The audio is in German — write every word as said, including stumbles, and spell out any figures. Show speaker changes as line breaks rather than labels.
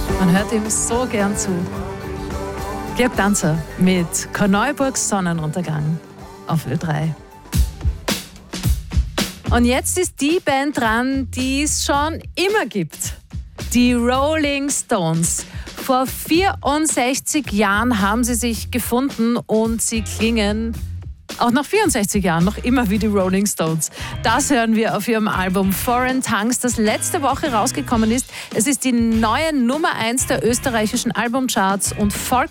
Man hört ihm so gern zu. Georg Danzer mit Korneuburgs Sonnenuntergang auf Ö drei. Und jetzt ist die Band dran, die es schon immer gibt. Die Rolling Stones. Vor vierundsechzig Jahren haben sie sich gefunden und sie klingen auch nach vierundsechzig Jahren noch immer wie die Rolling Stones. Das hören wir auf ihrem Album Foreign Tongues, das letzte Woche rausgekommen ist. Es ist die neue Nummer eins der österreichischen Albumcharts und voll